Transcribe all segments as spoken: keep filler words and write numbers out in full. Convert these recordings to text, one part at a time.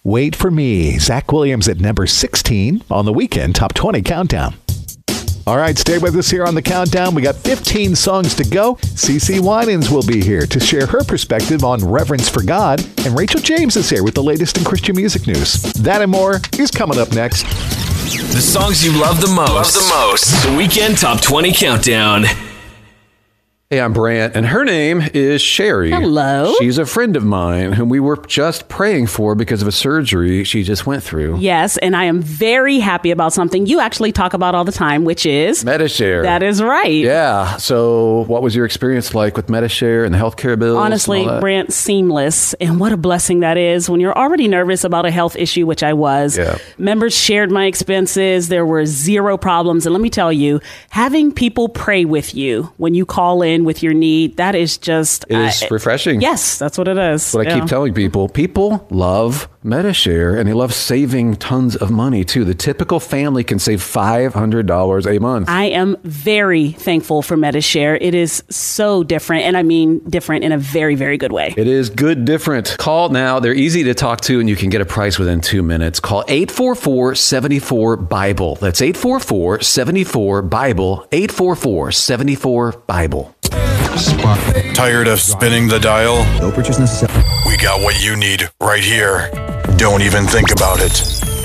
Wait for Me. Zach Williams at number sixteen on the Weekend Top twenty Countdown. All right, stay with us here on the Countdown. We got fifteen songs to go. CeCe Winans will be here to share her perspective on reverence for God. And Rachel James is here with the latest in Christian music news. That and more is coming up next. The songs you love the most. Love the most. The Weekend Top twenty Countdown. Hey, I'm Brant, and her name is Sherry. Hello. She's a friend of mine whom we were just praying for because of a surgery she just went through. Yes, and I am very happy about something you actually talk about all the time, which is... Medi-Share. That is right. Yeah. So what was your experience like with Medi-Share and the healthcare bills? Honestly, Brant, seamless. And what a blessing that is when you're already nervous about a health issue, which I was. Yeah. Members shared my expenses. There were zero problems. And let me tell you, having people pray with you when you call in with your need, that is just... It is uh, refreshing. Yes, that's what it is. That's what I yeah. keep telling people. People love Medi-Share, and they love saving tons of money, too. The typical family can save five hundred dollars a month. I am very thankful for Medi-Share. It is so different, and I mean different in a very, very good way. It is good different. Call now. They're easy to talk to, and you can get a price within two minutes. Call eight four four, seven four, Bible. That's eight four four, seven four, Bible. eight four four, seven four, Bible. Tired of spinning the dial? No purchase necessary. We got what you need right here. Don't even think about it.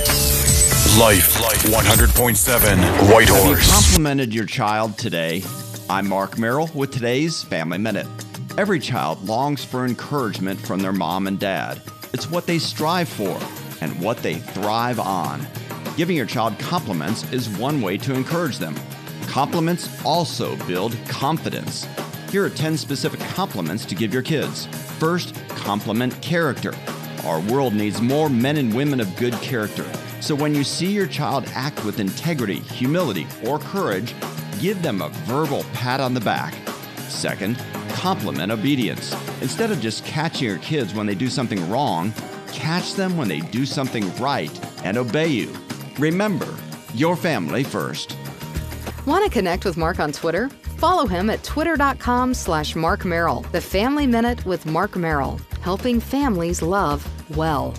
Life one hundred point seven Whitehorse. Have you complimented your child today? I'm Mark Merrill with today's Family Minute. Every child longs for encouragement from their mom and dad. It's what they strive for and what they thrive on. Giving your child compliments is one way to encourage them. Compliments also build confidence. Here are ten specific compliments to give your kids. First, compliment character. Our world needs more men and women of good character. So when you see your child act with integrity, humility, or courage, give them a verbal pat on the back. Second, compliment obedience. Instead of just catching your kids when they do something wrong, catch them when they do something right and obey you. Remember, your family first. Want to connect with Mark on Twitter? Follow him at twitter.com slash Mark Merrill. The Family Minute with Mark Merrill, helping families love well.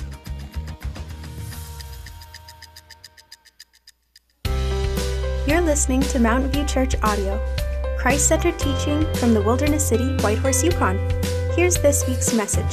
You're listening to Mountain View Church Audio, Christ-centered teaching from the Wilderness City, Whitehorse, Yukon. Here's this week's message.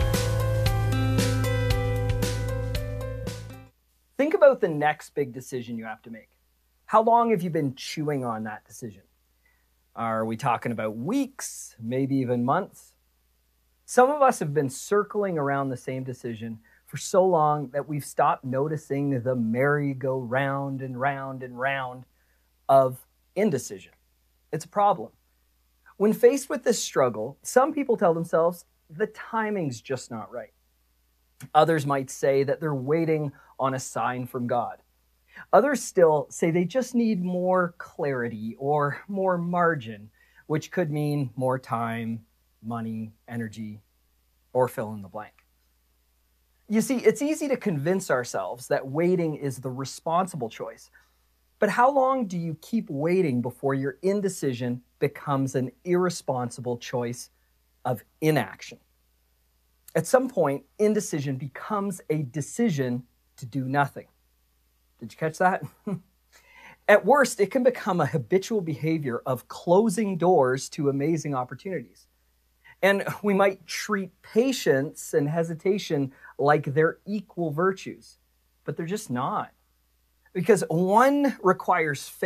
Think about the next big decision you have to make. How long have you been chewing on that decision? Are we talking about weeks, maybe even months? Some of us have been circling around the same decision for so long that we've stopped noticing the merry-go-round and round and round of indecision. It's a problem. When faced with this struggle, some people tell themselves the timing's just not right. Others might say that they're waiting on a sign from God. Others still say they just need more clarity or more margin, which could mean more time, money, energy, or fill in the blank. You see, it's easy to convince ourselves that waiting is the responsible choice. But how long do you keep waiting before your indecision becomes an irresponsible choice of inaction? At some point, indecision becomes a decision to do nothing. Did you catch that? At worst, it can become a habitual behavior of closing doors to amazing opportunities. And we might treat patience and hesitation like they're equal virtues, but they're just not. Because one requires faith.